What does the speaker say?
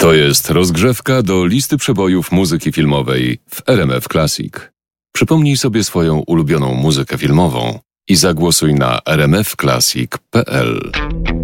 To jest rozgrzewka do listy przebojów muzyki filmowej w RMF Classic. Przypomnij sobie swoją ulubioną muzykę filmową i zagłosuj na rmfclassic.pl.